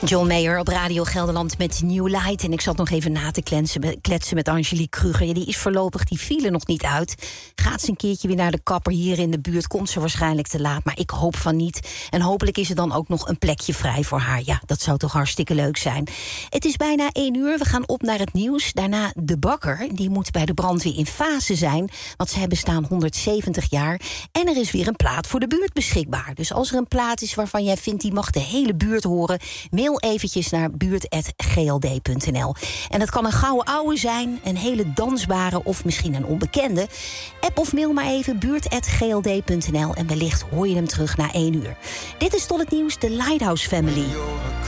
John Mayer op Radio Gelderland met New Light. En ik zat nog even na te kletsen met Angelique Kruger. Ja, die is voorlopig die file nog niet uit. Gaat ze een keertje weer naar de kapper hier in de buurt? Komt ze waarschijnlijk te laat, maar ik hoop van niet. En hopelijk is er dan ook nog een plekje vrij voor haar. Ja, dat zou toch hartstikke leuk zijn. Het is bijna 1 uur, we gaan op naar het nieuws. Daarna de bakker, die moet bij de brandweer in fase zijn. Want zij bestaan 170 jaar. En er is weer een plaat voor de buurt beschikbaar. Dus als er een plaat is waarvan jij vindt die mag de hele buurt horen, mail eventjes naar buurt@gld.nl. En dat kan een gouden ouwe zijn, een hele dansbare of misschien een onbekende. App of mail maar even buurt@gld.nl en wellicht hoor je hem terug na 1 uur. Dit is tot het nieuws de Lighthouse Family.